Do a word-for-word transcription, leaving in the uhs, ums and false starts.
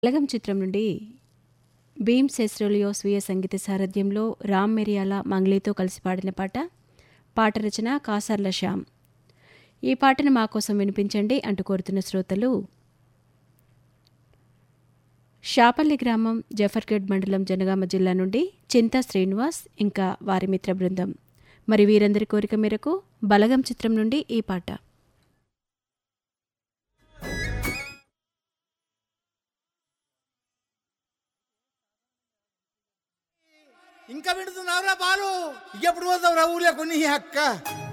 బలగం చిత్రం నుండి భీమ్ సెస్రోలియో స్వీయ సంగీత సారథ్యంలో రామ్ మిరియాల మంగ్లీతో కలిసి పాడిన పాట. పాట రచన కాసర్ల శ్యామ్. ఈ పాటను మా కోసం వినిపించండి అంటూ కోరుతున్న శ్రోతలు షాపల్లి గ్రామం, జఫర్గఢ్ మండలం, జనగామ జిల్లా నుండి చింతా శ్రీనివాస్ ఇంకా వారి మిత్ర బృందం. మరి వీరందరి కోరిక మేరకు బలగం చిత్రం నుండి ఈ పాట. ఇంకా వింటున్నావురా బాలు? ఎప్పుడు పోతావు రా ఊర్లో కొన్ని అక్క?